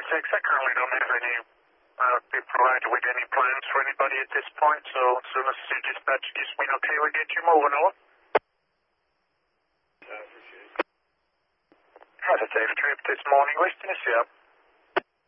6. I currently don't have any be provided with any plans for anybody at this point, so as soon as the dispatch gives me okay, we'll get you moving on. Had a safe trip this morning, Western, yeah.